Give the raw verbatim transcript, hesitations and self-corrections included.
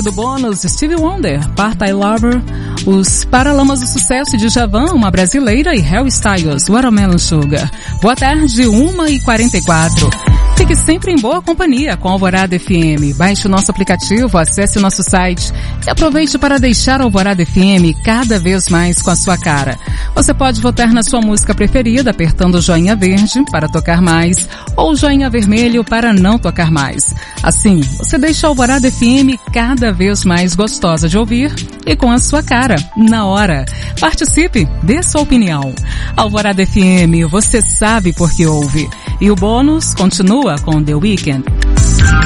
do bônus, Stevie Wonder, Part-Time Lover, os Paralamas do Sucesso de Djavan, uma brasileira, e Harry Styles, Watermelon Sugar. Boa tarde, uma e quarenta e quatro. Fique sempre em boa companhia com a Alvorada F M. Baixe o nosso aplicativo, acesse o nosso site e aproveite para deixar a Alvorada F M cada vez mais com a sua cara. Você pode votar na sua música preferida apertando o joinha verde para tocar mais ou o joinha vermelho para não tocar mais. Assim, você deixa a Alvorada F M cada vez mais gostosa de ouvir e com a sua cara, na hora. Participe, dê sua opinião. Alvorada F M, você sabe por que ouve. E o bônus continua com The Weeknd,